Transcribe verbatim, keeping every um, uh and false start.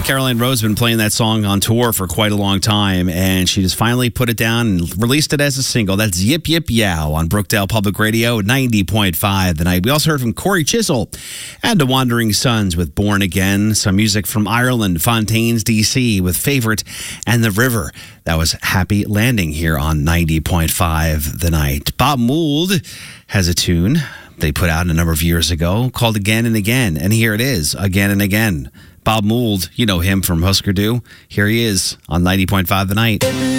Caroline Rose has been playing that song on tour for quite a long time, and she just finally put it down and released it as a single. That's Yip Yip Yow on Brookdale Public Radio, ninety point five The Night. We also heard from Corey Chisel and The Wandering Sons with Born Again. Some music from Ireland, Fontaines, D C with Favorite and The River. That was Happy Landing here on ninety point five The Night. Bob Mould has a tune they put out a number of years ago called Again and Again, and here it is, Again and Again. Bob Mould, you know him from Husker Du. Here he is on ninety point five The Night.